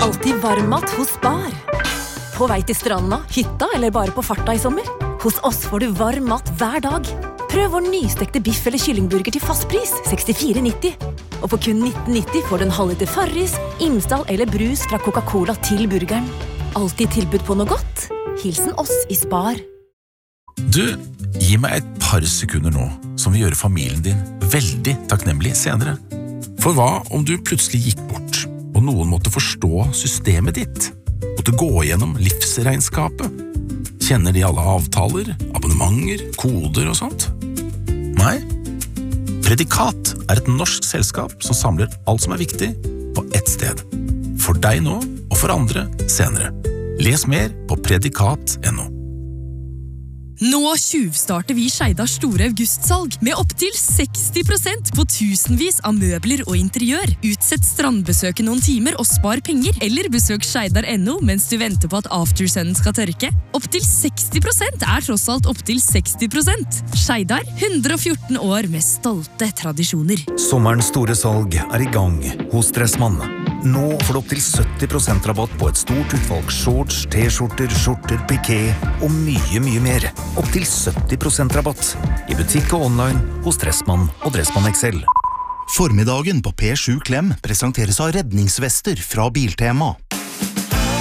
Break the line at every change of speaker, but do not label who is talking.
alltid varmmat hos Spar. På vei til stranda, hytta eller bare på farta i sommer? Hos oss får du varm mat hver dag. Prøv vår nystekte biff eller kyllingburger til fastpris, 64,90. Og for kun 19,90 får du en halvliter Farris, Imsdal eller brus fra Coca-Cola til burgeren. Alltid tilbud på noe godt. Hilsen oss i Spar.
Du, gi meg et par sekunder nå, som vil gjøre familien din veldig takknemlig senere. For hva om du plutselig gikk bort, og noen måtte forstå systemet ditt? Måtte gå gjennom livsregnskapet? Kjenner de alle avtaler, abonnementer, koder og sånt? Nei? Predikat er et norsk selskap som samler alt som er viktig på ett sted. For deg nå, og for andre senere. Les mer på predikat.no.
Nå tjuvstarter vi Skeidars store augustsalg med opp til 60% på tusenvis av møbler og interiør. Utsett strandbesøket noen timer og spar penger, eller besøk Skeidar.no mens du venter på at aftersunnen skal tørke. Opp til 60% er tross alt opp til 60%. Skeidar, 114 år med stolte tradisjoner.
Sommerens store salg er i gang hos Dressmann. Nå får du opp til 70% rabatt på et stort utvalg shorts, t-skjorter, skjorter, piké og mye mer. Opp til 70% rabatt i butikk og online hos Dressmann og Dressmann XL.
Formiddagen på P7 Klem presenteres av redningsvester fra Biltema.